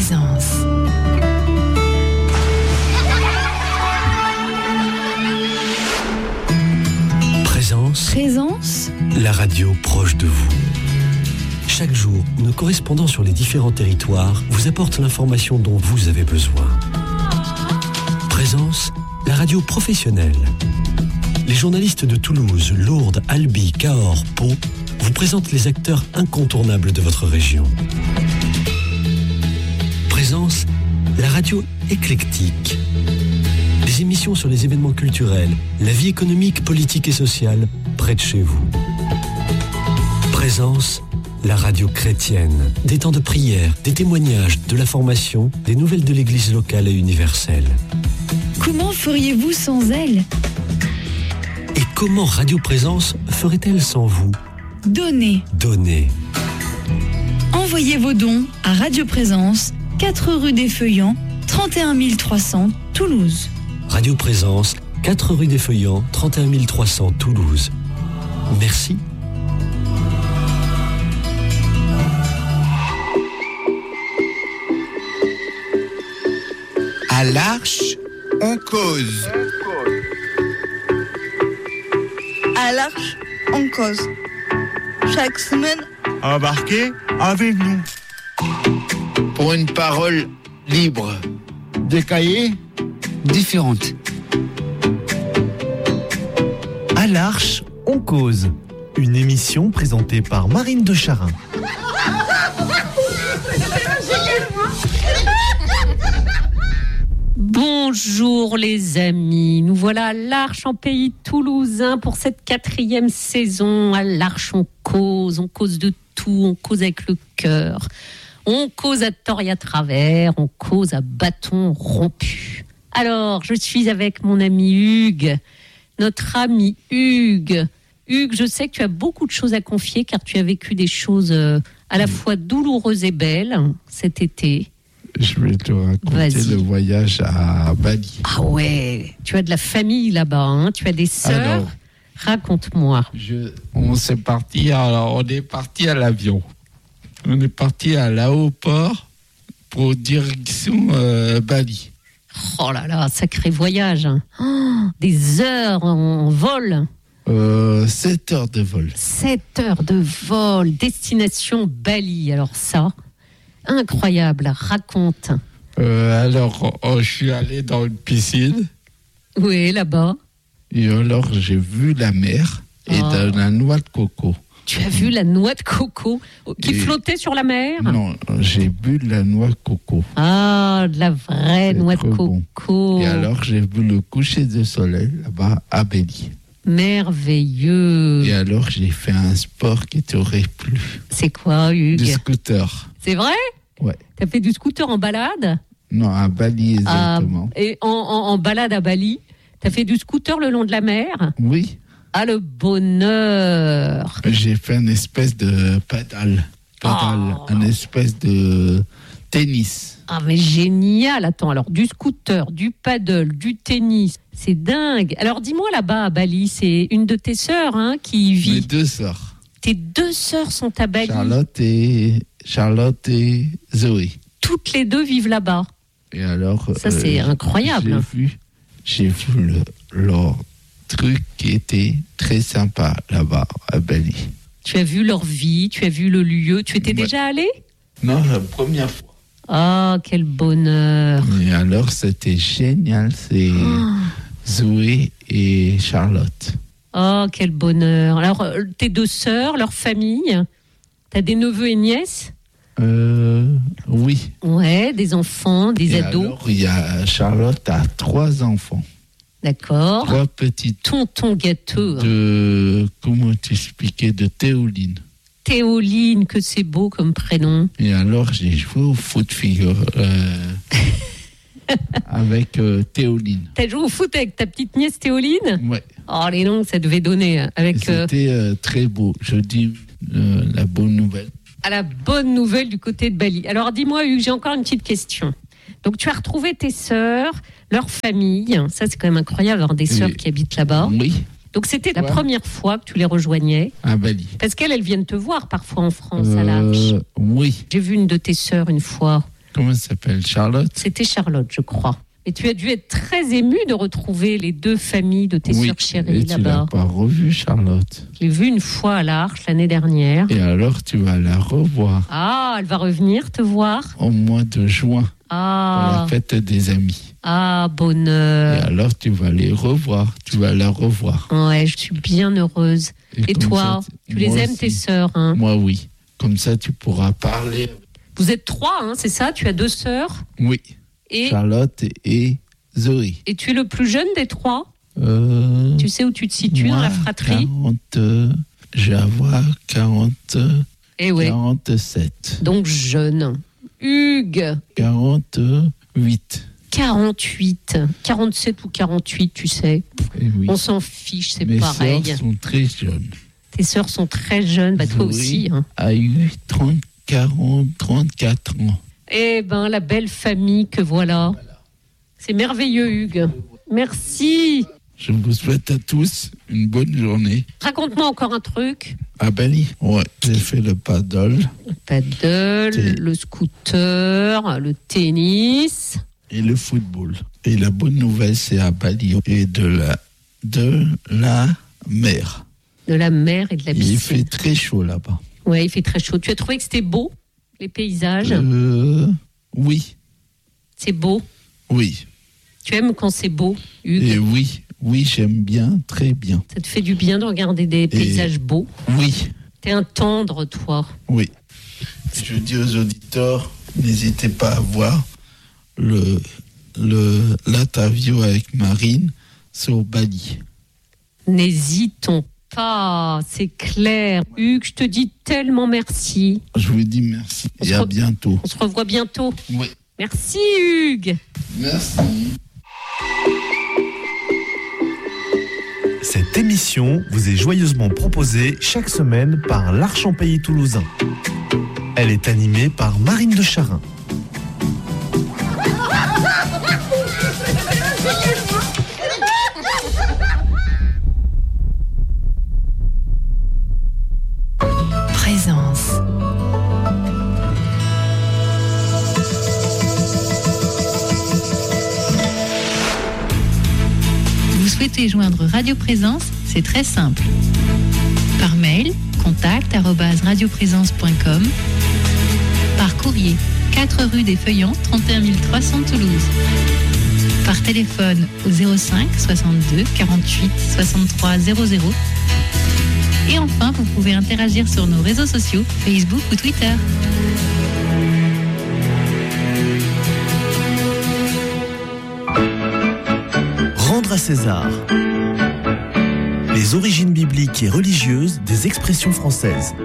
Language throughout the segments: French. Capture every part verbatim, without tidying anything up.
Présence. Présence. Présence. La radio proche de vous. Chaque jour, nos correspondants sur les différents territoires vous apportent l'information dont vous avez besoin. Présence, la radio professionnelle. Les journalistes de Toulouse, Lourdes, Albi, Cahors, Pau vous présentent les acteurs incontournables de votre région. Présence, la radio éclectique. Des émissions sur les événements culturels, la vie économique, politique et sociale près de chez vous. Présence, la radio chrétienne. Des temps de prière, des témoignages, de la formation, des nouvelles de l'église locale et universelle. Comment feriez-vous sans elle ? Et comment Radio Présence ferait-elle sans vous ? Donnez. Donnez. Envoyez vos dons à Radio Présence, quatre rue des Feuillants, trente et un mille trois cents, Toulouse. Radio Présence, quatre rue des Feuillants, trente et un mille trois cents, Toulouse. Merci. À l'Arche, on cause. À l'Arche, on cause. Chaque semaine, embarquez avec nous. Pour une parole libre. Des cahiers différentes. À l'Arche, on cause. Une émission présentée par Marine de Charin. Bonjour les amis, nous voilà à l'Arche en pays toulousain pour cette quatrième saison. À l'Arche on cause, on cause de tout, on cause avec le cœur, on cause à tort et à travers, on cause à bâton rompu. Alors je suis avec mon ami Hugues, notre ami Hugues. Hugues, je sais que tu as beaucoup de choses à confier car tu as vécu des choses à la fois douloureuses et belles cet été. Je vais te raconter Vas-y. Le voyage à Bali. Ah ouais, tu as de la famille là-bas, hein, tu as des sœurs. Alors, raconte-moi. Je, on s'est parti, alors on est parti à l'avion. On est parti à l'aéroport pour direction euh, Bali. Oh là là, sacré voyage. Hein. Oh, des heures en vol. Euh, sept heures de vol. sept heures de vol, destination Bali. Alors ça, incroyable, raconte. Euh, alors, oh, je suis allé dans une piscine. Oui, là-bas. Et alors, j'ai vu la mer et Oh. de la noix de coco. Tu as vu la noix de coco qui Et- flottait sur la mer ? Non, j'ai bu de la noix de coco. Ah, de la vraie C'est noix de trop bon. coco. Et alors, j'ai vu le coucher de soleil là-bas à Bali. Merveilleux. Et alors, j'ai fait un sport qui t'aurait plu. C'est quoi, Hugues ? Du scooter. C'est vrai ? Ouais. T'as fait du scooter en balade ? Non, à Bali Ah, exactement. et en, en, en balade à Bali, t'as fait du scooter le long de la mer ? Oui, Ah, le bonheur. j'ai fait une espèce de pédale. Pédale, Oh. une espèce de tennis. Ah, mais génial. Attends, alors, du scooter, du paddle, du tennis, c'est dingue. Alors, dis-moi là-bas à Bali, c'est une de tes sœurs hein, qui Mes vit. deux sœurs, Tes deux sœurs sont à Bali. Charlotte et, Charlotte et Zoé. Toutes les deux vivent là-bas. Et alors, Ça, c'est incroyable. J'ai vu, j'ai vu le, leur truc qui était très sympa là-bas à Bali. Tu as vu leur vie, tu as vu le lieu. Tu étais Ouais. déjà allé ? Non, la première fois. Ah, quel bonheur. Et alors, c'était génial. C'est Zoé et Charlotte. Oh, quel bonheur. Alors, euh, tes deux sœurs, leur famille, t'as des neveux et nièces ? Euh, oui. Ouais, des enfants, des Et ados. alors, il y a Charlotte a trois enfants, D'accord. trois petites Tonton gâteux. de, comment t'expliquer, de Théoline. Théoline, que c'est beau comme prénom. Et alors, j'ai joué au foot figure euh, avec euh, Théoline. T'as joué au foot avec ta petite nièce Théoline ? Ouais. Oh, les noms, ça devait donner Et avec euh, C'était euh, très beau. Je dis euh, la bonne nouvelle. à la bonne nouvelle du côté de Bali. Alors, dis-moi, Hugues, j'ai encore une petite question. Donc, tu as retrouvé tes sœurs, leur famille. Ça, c'est quand même incroyable d'avoir des sœurs Oui. qui habitent là-bas. Oui, Donc, c'était la Ouais. première fois que tu les rejoignais. à Bali. Parce qu'elles, elles viennent te voir parfois en France, à l'Arche. Euh, oui. J'ai vu une de tes sœurs une fois. Comment elle s'appelle? Charlotte? C'était Charlotte, je crois. Et tu as dû être très émue de retrouver les deux familles de tes Oui, sœurs chéries et tu là-bas. l'as pas revue, Charlotte. Je l'ai vue une fois à l'Arche l'année dernière. Et alors, tu vas la revoir Ah, elle va revenir te voir. au mois de juin pour Ah, la fête des amis. ah Et bonheur. alors, tu vas les revoir. Tu vas la revoir. Ouais, je suis bien heureuse. Et comme toi, ça, tu les moi aimes aussi. tes sœurs, hein? Moi, oui. Comme ça, tu pourras parler. Vous êtes trois, hein, c'est ça? Tu as deux sœurs Oui. et, Charlotte et Zoé. et tu es le plus jeune des trois? Euh, Tu sais où tu te situes dans moi, la fratrie? quarante, euh, je vais avoir quarante, Eh ouais, quarante-sept. donc jeune. Hugues, quarante-huit. quarante-huit. quarante-sept ou quarante-huit, tu sais. Eh oui. On s'en fiche, c'est Mes pareil. sœurs sont très jeunes. Tes sœurs sont très jeunes, bah toi Zoé aussi. Hein. a eu trente, quarante, trente-quatre ans. Eh ben, la belle famille que voilà. C'est merveilleux, Hugues. Merci. Je vous souhaite à tous une bonne journée. Raconte-moi encore un truc. À Bali, ouais, j'ai fait le paddle Le paddle, C'est- le scooter, le tennis. et le football. Et la bonne nouvelle, c'est à Bali et de la, de la mer. De la mer et de la Il piscine. fait très chaud là-bas. Ouais, il fait très chaud. Tu as trouvé que c'était beau, les paysages? Euh, oui, C'est beau. oui. Tu aimes quand c'est beau, Hugues? Et oui, oui, j'aime bien, très bien. Ça te fait du bien de regarder des paysages beaux? Oui, T'es un tendre, toi. oui. Je dis aux auditeurs, n'hésitez pas à voir le, le, l'interview avec Marine sur Bali. N'hésitons pas, c'est clair. Hugues, je te dis tellement merci. Je vous dis merci On et se à re- bientôt. On se revoit bientôt. Oui. Merci, Hugues. Merci. Cette émission vous est joyeusement proposée chaque semaine par l'Arche en Pays Toulousain. Elle est animée par Marine de Charin. Présence. Vous souhaitez joindre Radio Présence? C'est très simple. Par mail, contact arobase radioprésence point com. Par courrier, quatre rue des Feuillants, trente et un mille trois cents Toulouse. Par téléphone au zéro cinq soixante-deux quarante-huit soixante-trois zéro zéro. Et enfin, vous pouvez interagir sur nos réseaux sociaux, Facebook ou Twitter. Rendre à César. Les origines bibliques et religieuses des expressions françaises.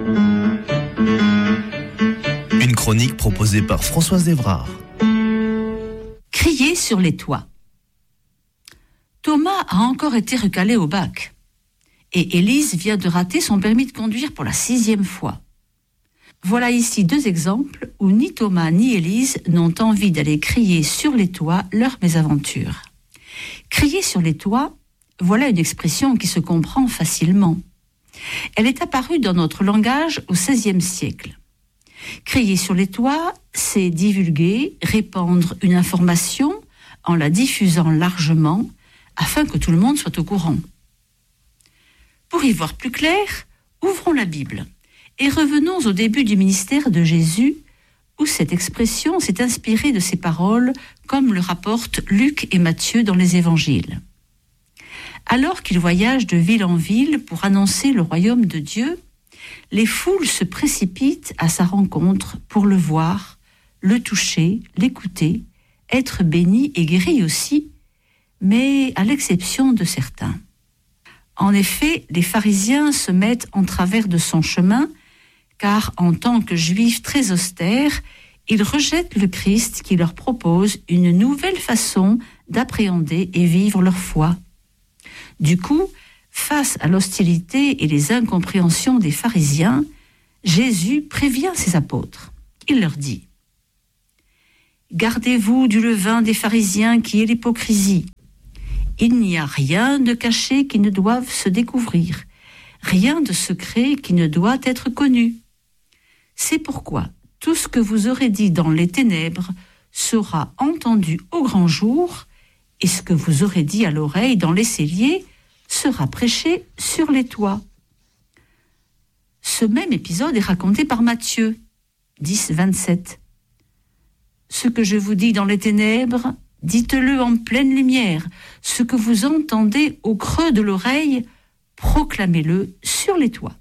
Une chronique proposée par Françoise Evrard. Crier sur les toits. Thomas a encore été recalé au bac. Et Élise vient de rater son permis de conduire pour la sixième fois. Voilà ici deux exemples où ni Thomas ni Élise n'ont envie d'aller crier sur les toits leur mésaventure. Crier sur les toits, voilà une expression qui se comprend facilement. Elle est apparue dans notre langage au seizième siècle. Crier sur les toits, c'est divulguer, répandre une information en la diffusant largement afin que tout le monde soit au courant. Pour y voir plus clair, ouvrons la Bible et revenons au début du ministère de Jésus où cette expression s'est inspirée de ces paroles comme le rapportent Luc et Matthieu dans les évangiles. Alors qu'il voyage de ville en ville pour annoncer le royaume de Dieu, les foules se précipitent à sa rencontre pour le voir, le toucher, l'écouter, être bénis et guéris aussi, mais à l'exception de certains. En effet, les pharisiens se mettent en travers de son chemin, car en tant que juifs très austères, ils rejettent le Christ qui leur propose une nouvelle façon d'appréhender et vivre leur foi. Du coup, face à l'hostilité et les incompréhensions des pharisiens, Jésus prévient ses apôtres. Il leur dit « Gardez-vous du levain des pharisiens qui est l'hypocrisie. Il n'y a rien de caché qui ne doive se découvrir, rien de secret qui ne doit être connu. C'est pourquoi tout ce que vous aurez dit dans les ténèbres sera entendu au grand jour, et ce que vous aurez dit à l'oreille dans les celliers sera prêché sur les toits. Ce même épisode est raconté par Matthieu dix, vingt-sept. Ce que je vous dis dans les ténèbres, dites-le en pleine lumière. Ce que vous entendez au creux de l'oreille, proclamez-le sur les toits.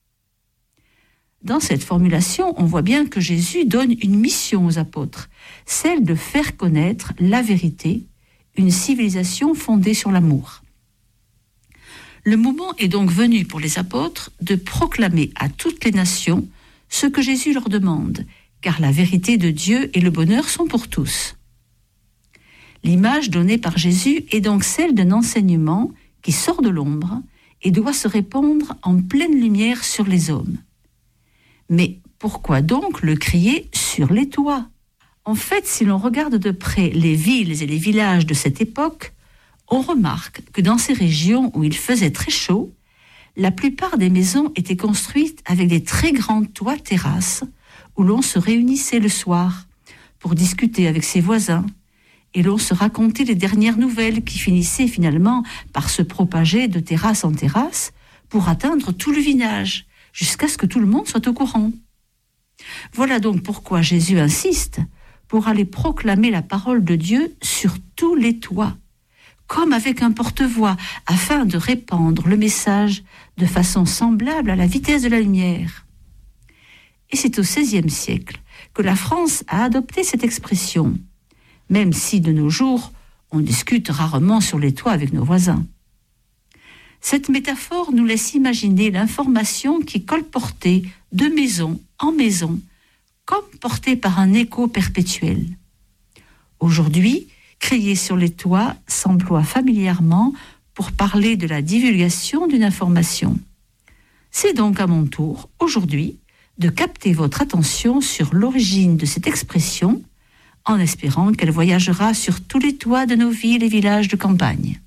Dans cette formulation, on voit bien que Jésus donne une mission aux apôtres, celle de faire connaître la vérité, une civilisation fondée sur l'amour. Le moment est donc venu pour les apôtres de proclamer à toutes les nations ce que Jésus leur demande, car la vérité de Dieu et le bonheur sont pour tous. L'image donnée par Jésus est donc celle d'un enseignement qui sort de l'ombre et doit se répandre en pleine lumière sur les hommes. Mais pourquoi donc le crier sur les toits ? En fait, si l'on regarde de près les villes et les villages de cette époque, on remarque que dans ces régions où il faisait très chaud, la plupart des maisons étaient construites avec des très grands toits terrasses où l'on se réunissait le soir pour discuter avec ses voisins et l'on se racontait les dernières nouvelles qui finissaient finalement par se propager de terrasse en terrasse pour atteindre tout le village, jusqu'à ce que tout le monde soit au courant. Voilà donc pourquoi Jésus insiste pour aller proclamer la parole de Dieu sur tous les toits, comme avec un porte-voix, afin de répandre le message de façon semblable à la vitesse de la lumière. Et c'est au seizième siècle que la France a adopté cette expression, même si de nos jours, on discute rarement sur les toits avec nos voisins. Cette métaphore nous laisse imaginer l'information qui colportait de maison en maison, comme portée par un écho perpétuel. Aujourd'hui, crier sur les toits s'emploie familièrement pour parler de la divulgation d'une information. C'est donc à mon tour, aujourd'hui, de capter votre attention sur l'origine de cette expression, en espérant qu'elle voyagera sur tous les toits de nos villes et villages de campagne.